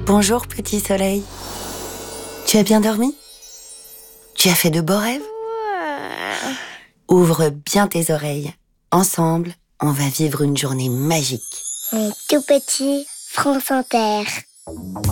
Bonjour petit soleil. Tu as bien dormi? Tu as fait de beaux rêves? Ouvre bien tes oreilles. Ensemble, on va vivre une journée magique. Mon tout petit France Inter.